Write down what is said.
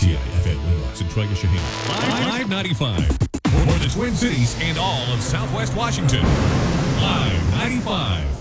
WITI FM Windows and Traeger Shaheen. Live 95 for the Twin Cities and all of Southwest Washington. Live 95.